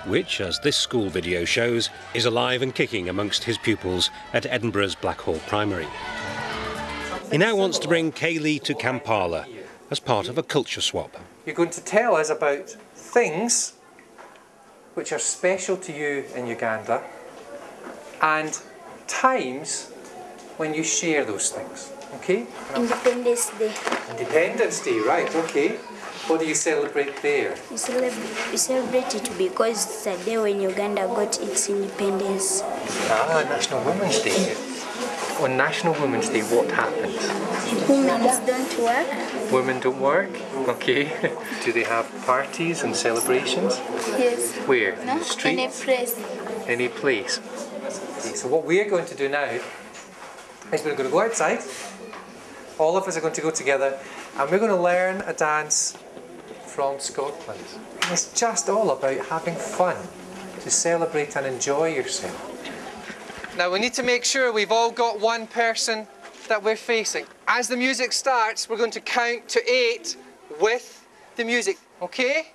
which, as this school video shows, is alive and kicking amongst his pupils at Edinburgh's Blackhall Primary. He now wants to bring Kaylee to Kampala as part of a culture swap. You're going to tell us about things which are special to you in Uganda and times when you share those things, okay? Independence Day. Independence Day, right, okay. What do you celebrate there? We celebrate it because it's a day when Uganda got its independence. Ah, National Women's Day. On National Women's Day, what happens? Women don't work. Women don't work? Okay. Do they have parties and celebrations? Yes. Where? No? Street? Any place. Any place. Okay, so what we're going to do now is we're going to go outside. All of us are going to go together and we're going to learn a dance from Scotland. It's just all about having fun, to celebrate and enjoy yourself. Now we need to make sure we've all got one person that we're facing. As the music starts, we're going to count to 8 with the music, okay?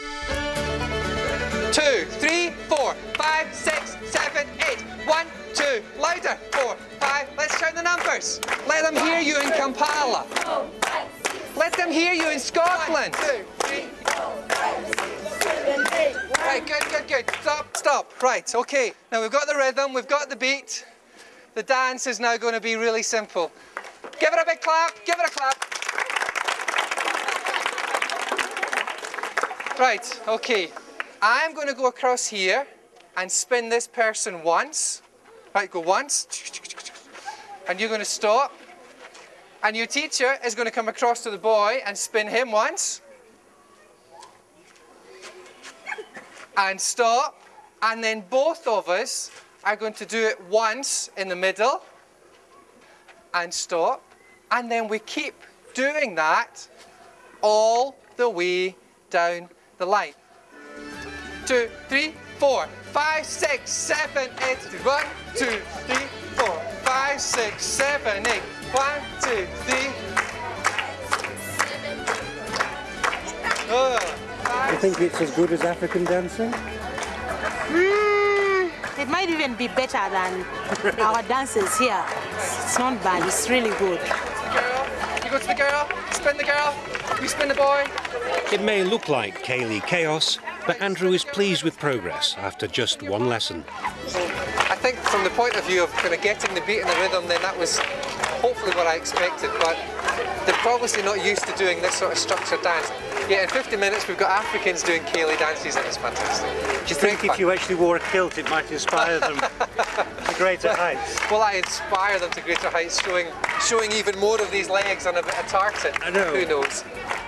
2, 3, 4, 5, 6, 7, 8. 1, 2, louder. 4, 5. Let's count the numbers. Let them hear you in Kampala. Let them hear you in Scotland. 1, 2, 3, 4, 5, 6, 7, 8. Right, good. Stop. Right, okay. Now we've got the rhythm, we've got the beat. The dance is now going to be really simple. Give it a big clap. Give it a clap. Right, okay. I'm going to go across here and spin this person once. Right, go once. And you're going to stop. And your teacher is going to come across to the boy and spin him once. And stop. And then both of us are going to do it once in the middle. And stop. And then we keep doing that all the way down the line. 2, 3, 4, 5, 6, 7, 8. 1, 2, 3, 4, 5, 6, 7, 8. 1, 2, 3. You think it's as good as African dancing? It might even be better than our dances here. It's not bad, it's really good. Girl, you go to the girl, spin the girl, you spin the boy. It may look like Kaylee chaos, but Andrew is pleased with progress after just one lesson. I think from the point of view of kind of getting the beat and the rhythm, then that was hopefully what I expected, but they're obviously not used to doing this sort of structured dance. Yet in 50 minutes we've got Africans doing Kaylee dances and it's fantastic. Do you think if you actually wore a kilt it might inspire them to greater heights? Well, I inspire them to greater heights, showing even more of these legs on a bit of tartan. I know. Who knows?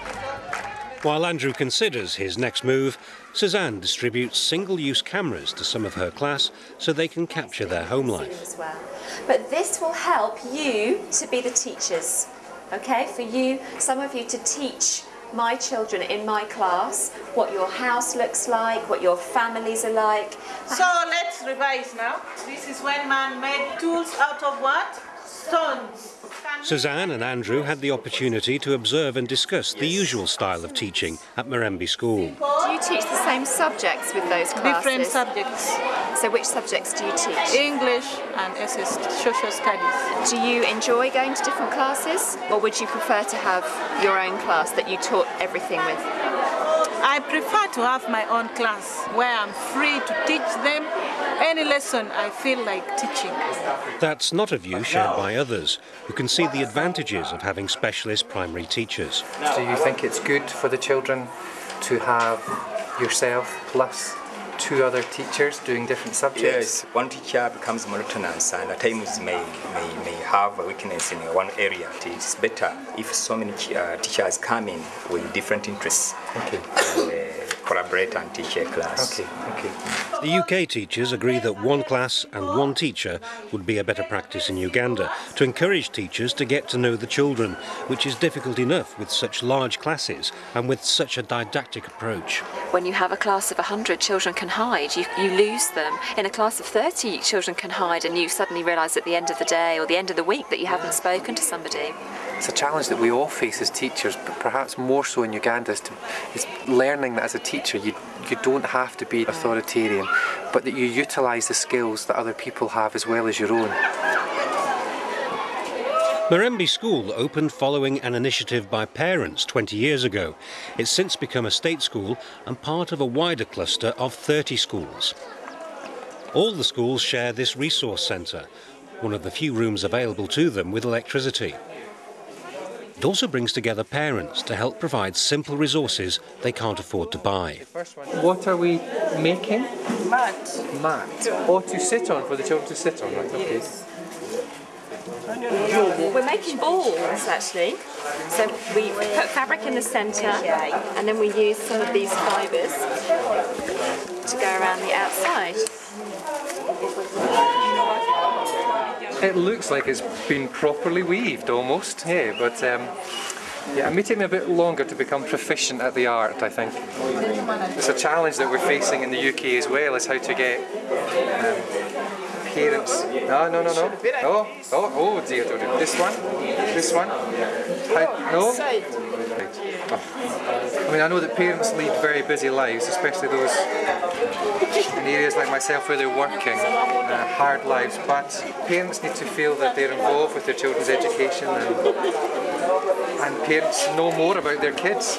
While Andrew considers his next move, Suzanne distributes single-use cameras to some of her class so they can capture their home life. As well. But this will help you to be the teachers, okay? For you, some of you to teach my children in my class what your house looks like, what your families are like. So let's revise now. This is when man made tools out of what? Stones. Suzanne and Andrew had the opportunity to observe and discuss the usual style of teaching at Mirembe School. Do you teach the same subjects with those classes? Different subjects. So which subjects do you teach? English and SS, social studies. Do you enjoy going to different classes, or would you prefer to have your own class that you taught everything with? I prefer to have my own class where I'm free to teach them any lesson I feel like teaching. That's not a view shared by others, who can see the advantages of having specialist primary teachers. Do you think it's good for the children to have yourself plus 2 other teachers doing different subjects? Yes, one teacher becomes monotonous and at times may have a weakness in one area. It is better if so many teachers come in with different interests. Okay. Collaborate and teach a class. Okay. The UK teachers agree that one class and one teacher would be a better practice in Uganda to encourage teachers to get to know the children, which is difficult enough with such large classes and with such a didactic approach. When you have a class of 100, children can hide. You lose them. In a class of 30, children can hide and you suddenly realise at the end of the day or the end of the week that you haven't spoken to somebody. It's a challenge that we all face as teachers, but perhaps more so in Uganda, is learning that as a teacher you don't have to be authoritarian, but that you utilise the skills that other people have as well as your own. Marembe School opened following an initiative by parents 20 years ago. It's since become a state school and part of a wider cluster of 30 schools. All the schools share this resource centre, one of the few rooms available to them with electricity. It also brings together parents to help provide simple resources they can't afford to buy. What are we making? Mat. Mat. Or to sit on, for the children to sit on, right? Okay. We're making balls actually. So we put fabric in the centre and then we use some of these fibres to go around the outside. It looks like it's been properly weaved almost, yeah, but yeah, it may take me a bit longer to become proficient at the art, I think. It's a challenge that we're facing in the UK as well, is how to get parents... Oh dear, this one, no? I mean, I know that parents lead very busy lives, especially those in areas like myself where they're working, hard lives, but parents need to feel that they're involved with their children's education and parents know more about their kids.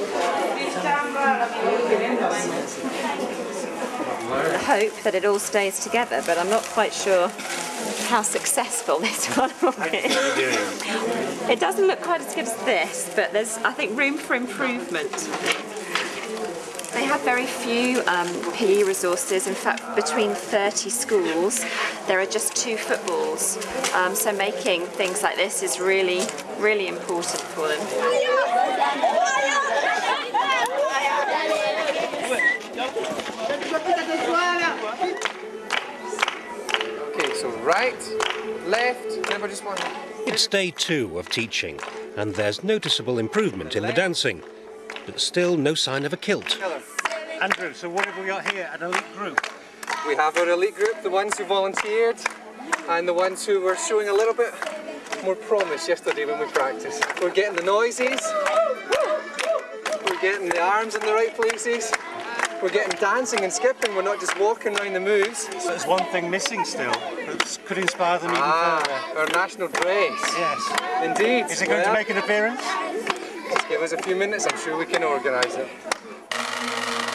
I hope that it all stays together, but I'm not quite sure how successful this one will be. It doesn't look quite as good as this, but there's, I think, room for improvement. They have very few PE resources. In fact, between 30 schools, there are just 2 footballs. So making things like this is really, really important for them. Okay, so right, left, remember just one. It's day 2 of teaching, and there's noticeable improvement in the dancing, but still no sign of a kilt. Andrew, so what have we got here? An elite group? We have our elite group, the ones who volunteered, and the ones who were showing a little bit more promise yesterday when we practiced. We're getting the noises, we're getting the arms in the right places, we're getting dancing and skipping, we're not just walking around the moves. So there's one thing missing still that could inspire them even further. Our national dress. Yes. Indeed. Is it going to make an appearance? Just give us a few minutes, I'm sure we can organise it.